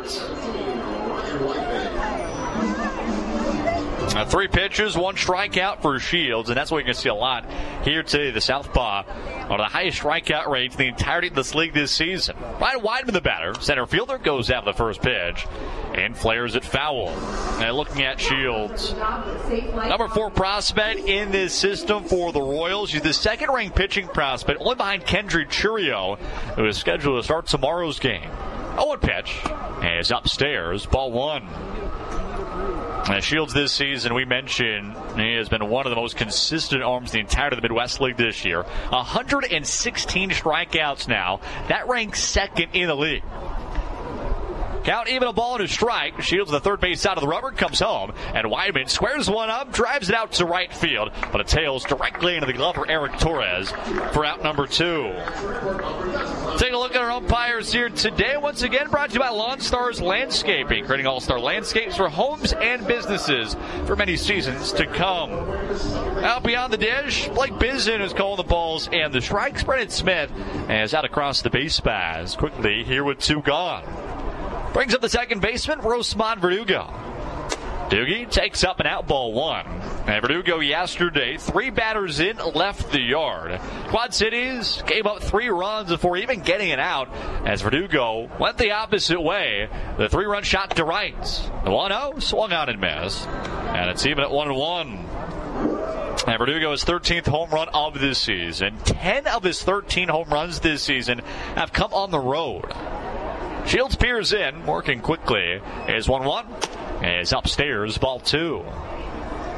3 pitches, 1 strikeout for Shields, and that's what you can see a lot here today. The southpaw on the highest strikeout rate in the entirety of this league this season. Ryan Weidman, the batter, center fielder, goes out the first pitch and flares it foul. And looking at Shields, number 4 prospect in this system for the Royals. He's the second-ranked pitching prospect, only behind Kendry Churio, who is scheduled to start tomorrow's game. 0-1 pitch, and is upstairs, ball 1. Shields this season, we mentioned, he has been one of the most consistent arms in the entirety of the Midwest League this year. 116 strikeouts now. That ranks second in the league. Count even, a ball and a strike. Shields, the third base side of the rubber, comes home, and Weidman squares one up, drives it out to right field, but it tails directly into the glove for Eric Torres for out number 2. Take a look at our umpires here today. Once again, brought to you by Lawn Stars Landscaping, creating all-star landscapes for homes and businesses for many seasons to come. Out beyond the dish, Blake Bizen is calling the balls and the strikes. Brennan Smith is out across the base paths quickly here with 2 gone. Brings up the second baseman, Rosemont Verdugo. Doogie takes up an out, ball 1. And Verdugo yesterday, 3 batters in, left the yard. Quad Cities gave up 3 runs before even getting it out as Verdugo went the opposite way. The 3-run shot to right. The 1-0 swung on and missed. And it's even at 1-1. And Verdugo, his 13th home run of this season. 10 of his 13 home runs this season have come on the road. Shields peers in, working quickly. Is 1-1. Is upstairs, ball 2.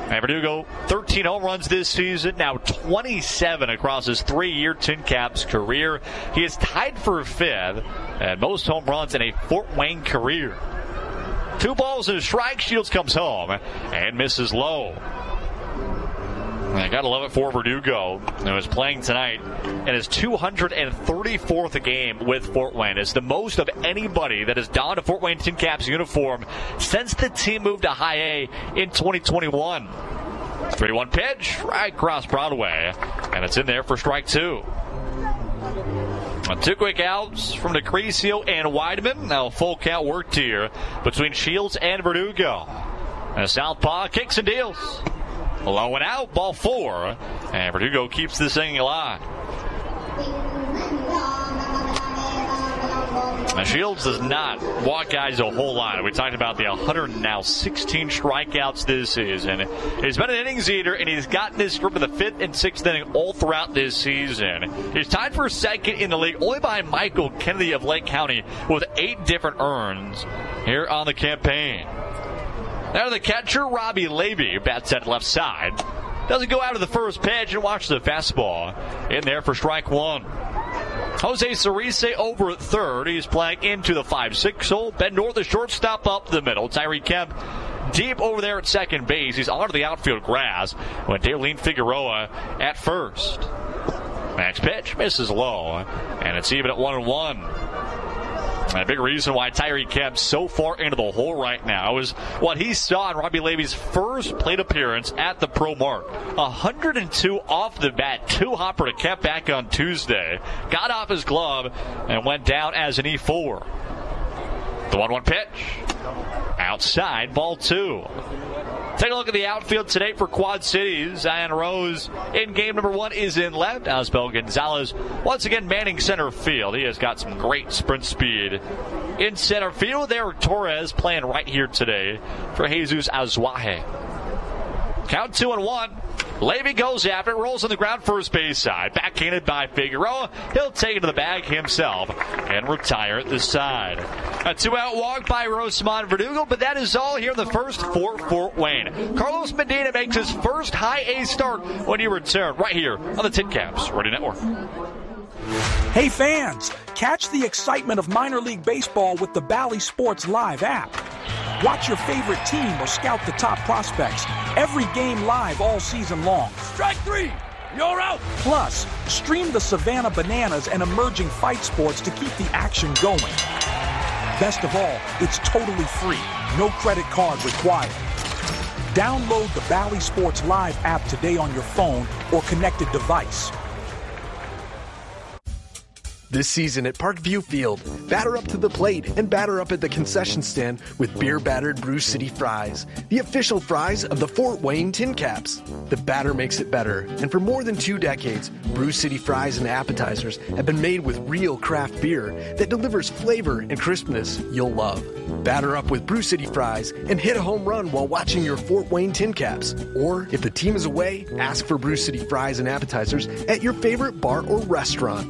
And Verdugo, 13 home runs this season, now 27 across his 3-year Tin Caps career. He is tied for 5th and most home runs in a Fort Wayne career. 2 balls and a strike. Shields comes home and misses low. I gotta love it for Verdugo, who is playing tonight in his 234th game with Fort Wayne. It's the most of anybody that has donned a Fort Wayne Tin Caps uniform since the team moved to High A in 2021. 3-1 pitch, right across Broadway, and it's in there for strike 2. 2 quick outs from Decrecio and Weideman. Now a full count worked here between Shields and Verdugo. And southpaw kicks and deals. Low and out, ball 4, and Verdugo keeps this thing alive. Now Shields does not walk guys a whole lot. We talked about the 116 strikeouts this season. He's been an innings eater, and he's gotten this group in the 5th and 6th inning all throughout this season. He's tied for 2nd in the league, only behind Michael Kennedy of Lake County with 8 different earns here on the campaign. Now the catcher, Robbie Levy, bats at left side. Doesn't go out of the first pitch and watch the fastball in there for strike 1. Jose Cerise over at third. He's playing into the 5-6 hole. Ben North, the shortstop, up the middle. Tyree Kemp deep over there at second base. He's onto the outfield grass when Darlene Figueroa at first. Next pitch misses low, and it's even at 1-1. And a big reason why Tyree Kemp's so far into the hole right now is what he saw in Robbie Levy's first plate appearance at the pro mark. 102 off the bat, 2-hopper to Kemp back on Tuesday. Got off his glove and went down as an E4. The 1-1 pitch. Outside, ball 2. Take a look at the outfield today for Quad Cities. Zion Rose in game number 1 is in left. Asbel Gonzalez once again manning center field. He has got some great sprint speed in center field. Eric Torres playing right here today for Jesus Azuaje. Count 2-1. Levy goes after it, rolls on the ground first base side. Backhanded by Figueroa. He'll take it to the bag himself and retire at the side. A 2-out walk by Rosamond Verdugo, but that is all here in the first for Fort Wayne. Carlos Medina makes his first High A start when he returns right here on the Tin Caps Radio Network. Hey fans, catch the excitement of minor league baseball with the Bally Sports Live app. Watch your favorite team or scout the top prospects. Every game live all season long. Strike 3, you're out. Plus, stream the Savannah Bananas and emerging fight sports to keep the action going. Best of all, it's totally free. No credit card required. Download the Bally Sports Live app today on your phone or connected device. This season at Parkview Field, batter up to the plate and batter up at the concession stand with beer-battered Brew City Fries, the official fries of the Fort Wayne Tin Caps. The batter makes it better, and for more than 2 decades, Brew City Fries and appetizers have been made with real craft beer that delivers flavor and crispness you'll love. Batter up with Brew City Fries and hit a home run while watching your Fort Wayne Tin Caps. Or, if the team is away, ask for Brew City Fries and appetizers at your favorite bar or restaurant.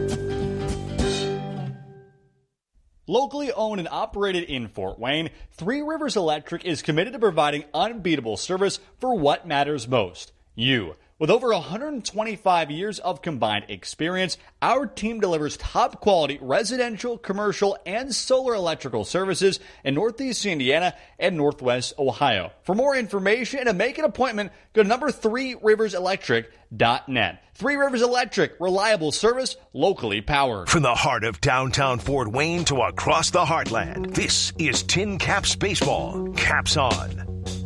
Locally owned and operated in Fort Wayne, Three Rivers Electric is committed to providing unbeatable service for what matters most, you. With over 125 years of combined experience, our team delivers top-quality residential, commercial, and solar electrical services in Northeast Indiana and Northwest Ohio. For more information and to make an appointment, go to number3riverselectric.net. Three Rivers Electric, reliable service, locally powered. From the heart of downtown Fort Wayne to across the heartland, this is Tin Caps Baseball. Caps on.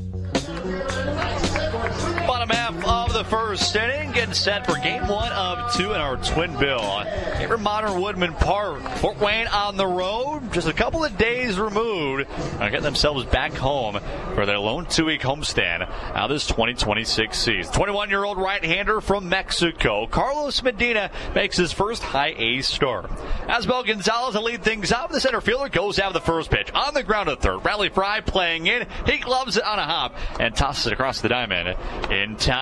Bottom half of the first inning, getting set for game 1 of 2 in our twin bill here at Modern Woodman Park. Fort Wayne on the road, just a couple of days removed, getting themselves back home for their lone 2-week homestand out of this 2026 season. 21-year-old right-hander from Mexico, Carlos Medina, makes his first High A start. Asbel Gonzalez will lead things up. The center fielder goes out of the first pitch on the ground at third. Bradley Fry playing in. He gloves it on a hop and tosses it across the diamond in time.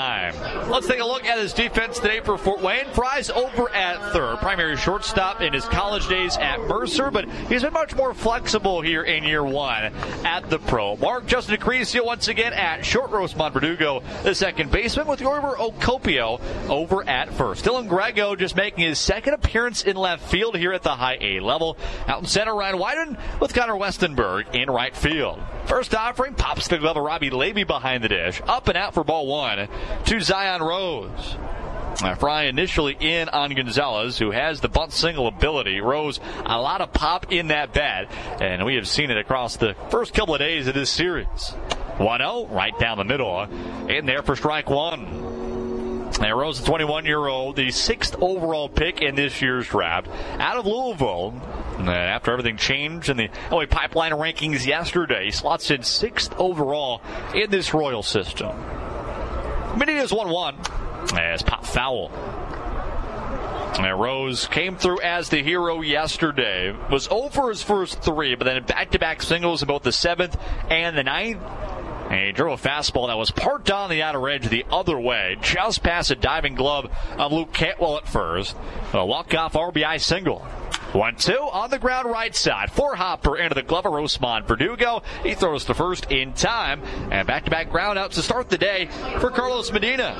Let's take a look at his defense today for Fort Wayne. Fries over at third, primary shortstop in his college days at Mercer, but he's been much more flexible here in year one at the pro. Mark Justin Decreasio once again at short. Rosemont Verdugo, the second baseman, with Yorber Ocopio over at first. Dylan Grego just making his second appearance in left field here at the high A level. Out in center, Ryan Wyden with Connor Westenberg in right field. First offering pops the glove of Robbie Levy behind the dish. Up and out for ball one to Zion Rose. Fry initially in on Gonzalez, who has the bunt single ability. Rose, a lot of pop in that bat, and we have seen it across the first couple of days of this series. 1-0, right down the middle, in there for strike one. And Rose, the 21-year-old, the 6th overall pick in this year's draft, out of Louisville. And after everything changed in the LA Pipeline rankings yesterday, he slots in 6th overall in this Royal system. Medina's 1-1. As pop foul. And Rose came through as the hero yesterday. Was over his first three, but then back-to-back singles in both the 7th and the 9th. And he drew a fastball that was parked on the outer edge the other way, just past a diving glove of Luke Cantwell at first. A walk-off RBI single. 1-2 on the ground right side. For Hopper into the glove of Rosemont Verdugo. He throws to first in time. And back-to-back ground outs to start the day for Carlos Medina.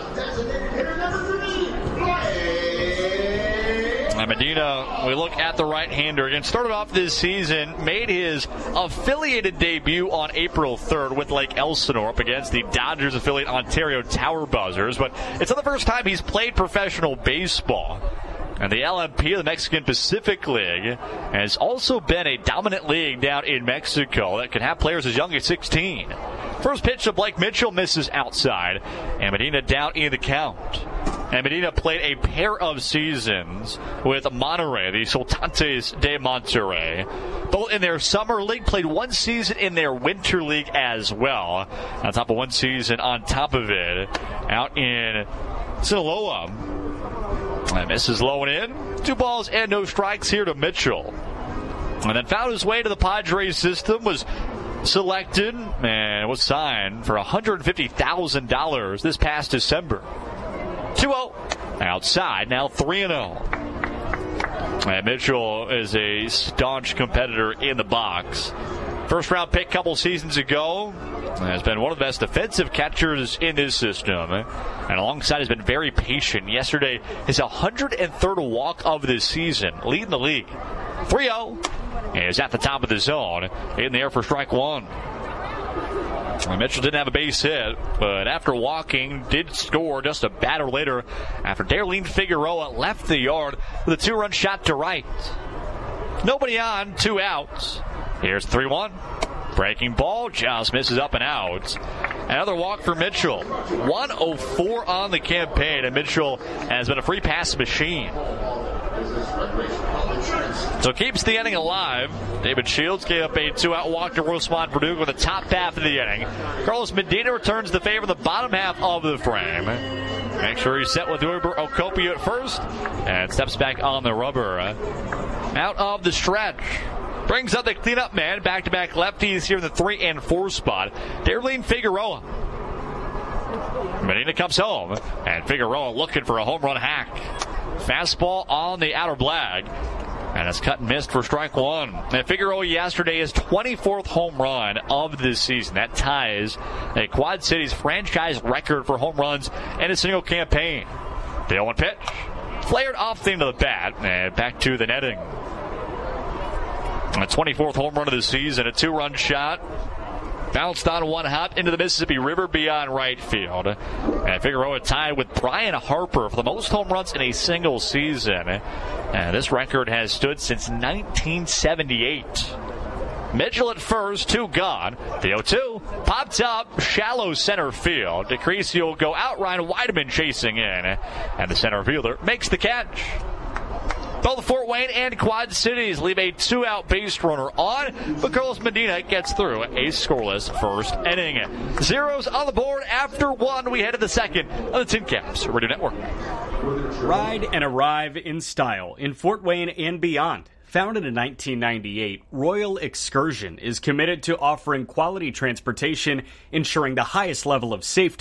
And Medina, we look at the right-hander again. Started off this season, made his affiliated debut on April 3rd with Lake Elsinore up against the Dodgers affiliate Ontario Tower Buzzers. But it's not the first time he's played professional baseball. And the LMP, the Mexican Pacific League, has also been a dominant league down in Mexico that can have players as young as 16. First pitch to Blake Mitchell misses outside, and Medina down in the count. And Medina played a pair of seasons with Monterrey, the Sultanes de Monterrey. Both in their summer league, played one season in their winter league as well. On top of one season on top of it, out in Sinaloa. And misses low and in. 2 balls and no strikes here to Mitchell. And then found his way to the Padres system, was selected and was signed for $150,000 this past December. 2-0 outside, now 3-0. And Mitchell is a staunch competitor in the box. First round pick a couple seasons ago. Has been one of the best defensive catchers in this system. And alongside has been very patient. Yesterday, his 103rd walk of this season, leading the league. 3-0 is at the top of the zone. In there for strike one. Mitchell didn't have a base hit, but after walking, did score just a batter later after Darlene Figueroa left the yard with a 2-run shot to right. Nobody on, 2 outs. Here's 3-1. Breaking ball, just misses up and out. Another walk for Mitchell. 104 on the campaign, and Mitchell has been a free pass machine. So keeps the inning alive. David Shields gave up a 2-out walk to Rosemont Verdugo in the top half of the inning. Carlos Medina returns the favor in the bottom half of the frame. Make sure he's set with Yorber Ocopio at first, and steps back on the rubber. Out of the stretch. Brings up the cleanup man. Back-to-back lefties here in the 3 and 4 spot. Darlene Figueroa. Medina comes home, and Figueroa looking for a home run hack. Fastball on the outer blag, and it's cut and missed for strike one. And Figueroa yesterday is 24th home run of this season. That ties a Quad Cities franchise record for home runs in a single campaign. The 0-1 pitch. Flared off the end of the bat, and back to the netting. A 24th home run of the season, a 2-run shot. Bounced on one hop into the Mississippi River beyond right field. And Figueroa tied with Brian Harper for the most home runs in a single season. And this record has stood since 1978. Mitchell at first, 2 gone. The 0-2 popped up, shallow center field. Decreasio will go out, Ryan Weideman chasing in. And the center fielder makes the catch. Both Fort Wayne and Quad Cities leave a 2-out base runner on, but Carlos Medina gets through a scoreless first inning. Zeros on the board after 1. We head to the second on the Tin Caps Radio Network. Ride and arrive in style in Fort Wayne and beyond. Founded in 1998, Royal Excursion is committed to offering quality transportation, ensuring the highest level of safety,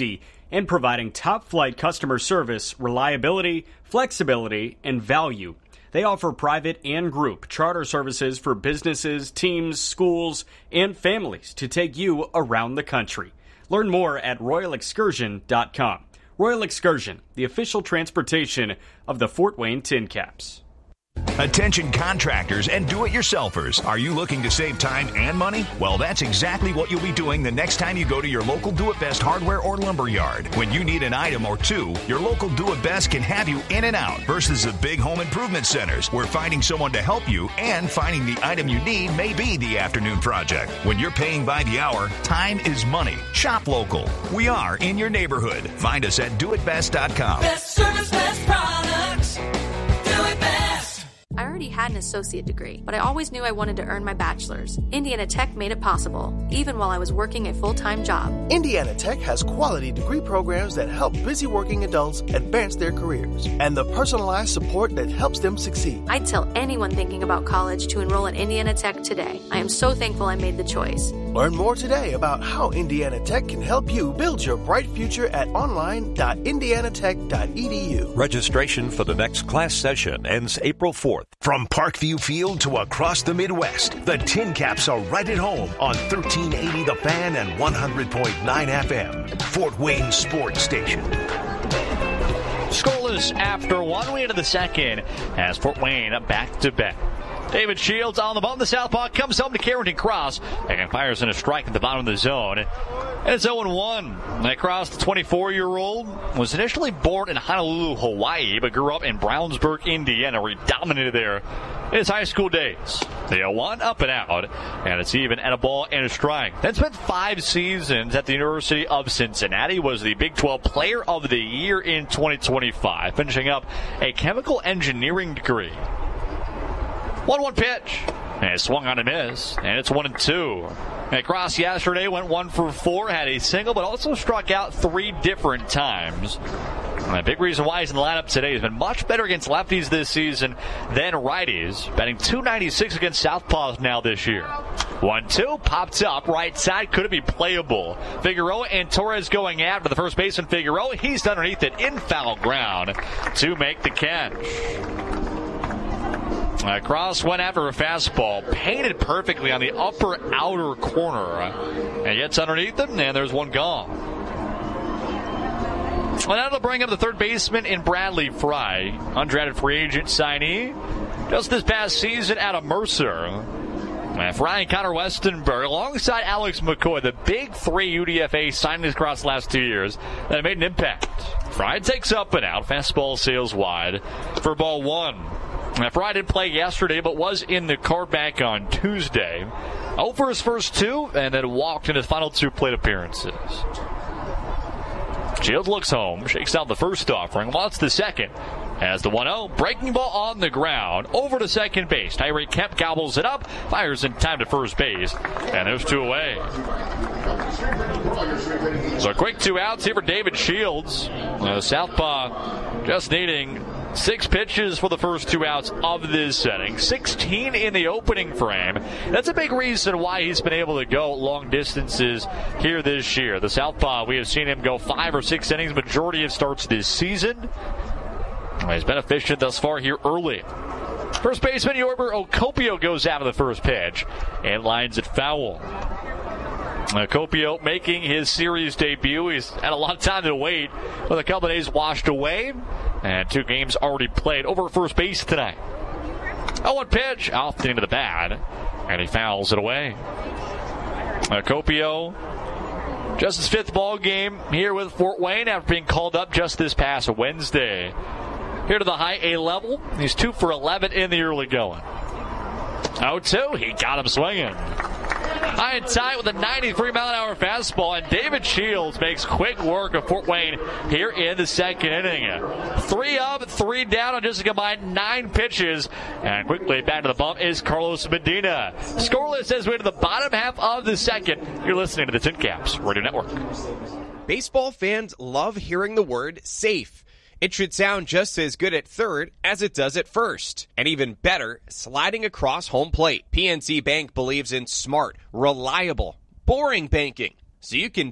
and providing top-flight customer service, reliability, flexibility, and value. They offer private and group charter services for businesses, teams, schools, and families to take you around the country. Learn more at RoyalExcursion.com. Royal Excursion, the official transportation of the Fort Wayne Tin Caps. Attention contractors and do-it-yourselfers. Are you looking to save time and money? Well, that's exactly what you'll be doing the next time you go to your local Do-It-Best hardware or lumber yard. When you need an item or two, your local Do-It-Best can have you in and out versus the big home improvement centers where finding someone to help you and finding the item you need may be the afternoon project. When you're paying by the hour, time is money. Shop local. We are in your neighborhood. Find us at doitbest.com. Best service, best products. Do it best. I already had an associate degree, but I always knew I wanted to earn my bachelor's. Indiana Tech made it possible, even while I was working a full-time job. Indiana Tech has quality degree programs that help busy working adults advance their careers, and the personalized support that helps them succeed. I'd tell anyone thinking about college to enroll at Indiana Tech today. I am so thankful I made the choice. Learn more today about how Indiana Tech can help you build your bright future at online.indianatech.edu. Registration for the next class session ends April 4th. From Parkview Field to across the Midwest, the Tin Caps are right at home on 1380 The Fan and 100.9 FM, Fort Wayne Sports Station. Scoreless after 1 way into the second as Fort Wayne back-to-back. David Shields on the ball. The southpaw comes home to Carrington Cross and fires in a strike at the bottom of the zone. And it's 0-1. That Cross, the 24-year-old, was initially born in Honolulu, Hawaii, but grew up in Brownsburg, Indiana, where he dominated there in his high school days. The 0-1 up and out, and it's even at a ball and a strike. Then spent 5 seasons at the University of Cincinnati, was the Big 12 Player of the Year in 2025, finishing up a chemical engineering degree. 1-1 pitch. And it swung on a miss. And it's 1-2. And Cross yesterday went 1 for 4, had a single, but also struck out 3 different times. And a big reason why he's in the lineup today. He's been much better against lefties this season than righties. Batting .296 against southpaws now this year. 1-2, popped up, right side, could it be playable? Figueroa and Torres going after the first baseman Figueroa. He's underneath it in foul ground to make the catch. Cross went after a fastball, painted perfectly on the upper outer corner, and gets underneath him, and there's one gone. Well, that'll bring up the third baseman in Bradley Fry, undrafted free agent signee, just this past season out of Mercer. Fry and Connor Westenberg, alongside Alex McCoy, the big 3 UDFA signings across the last 2 years that have made an impact. Fry takes up and out, fastball sails wide for ball 1. Fry didn't play yesterday, but was in the card back on Tuesday. 0 for his first 2, and then walked in his final 2 plate appearances. Shields looks home, shakes out the first offering, wants the second. As the 1-0, breaking ball on the ground, over to second base. Tyreek Kemp gobbles it up, fires in time to first base, and there's 2 away. So a quick 2 outs here for David Shields. Southpaw just needing 6 pitches for the first 2 outs of this setting. 16 in the opening frame. That's a big reason why he's been able to go long distances here this year. The southpaw, we have seen him go 5 or 6 innings, majority of starts this season. He's been efficient thus far here early. First baseman Yorber Ocopio goes out of the first pitch and lines it foul. Ocopio making his series debut. He's had a lot of time to wait with a couple of days washed away. And 2 games already played over first base tonight. 0-1 pitch off into the pad, and he fouls it away. Ocopio, just his 5th ball game here with Fort Wayne after being called up just this past Wednesday. Here to the high A level. He's 2 for 11 in the early going. 0-2, he got him swinging. High and tight with a 93-mile-an-hour fastball, and David Shields makes quick work of Fort Wayne here in the second inning. 3 up, 3 down on just a combined 9 pitches, and quickly back to the bump is Carlos Medina. Scoreless as we enter the bottom half of the second. You're listening to the Tin Caps Radio Network. Baseball fans love hearing the word safe. It should sound just as good at third as it does at first. And even better, sliding across home plate. PNC Bank believes in smart, reliable, boring banking. So you can bet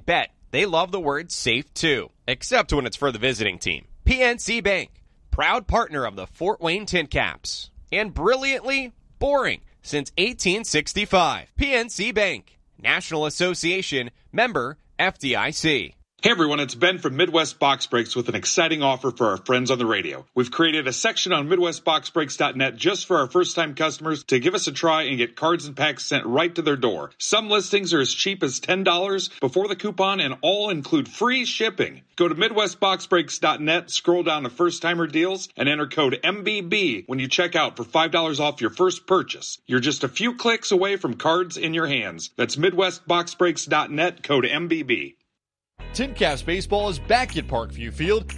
they love the word safe too, except when it's for the visiting team. PNC Bank, proud partner of the Fort Wayne Tin Caps. And brilliantly boring since 1865. PNC Bank, National Association, member FDIC. Hey everyone, it's Ben from Midwest Box Breaks with an exciting offer for our friends on the radio. We've created a section on MidwestBoxBreaks.net just for our first-time customers to give us a try and get cards and packs sent right to their door. Some listings are as cheap as $10 before the coupon and all include free shipping. Go to MidwestBoxBreaks.net, scroll down to first-timer deals, and enter code MBB when you check out for $5 off your first purchase. You're just a few clicks away from cards in your hands. That's MidwestBoxBreaks.net, code MBB. Tin Caps baseball is back at Parkview Field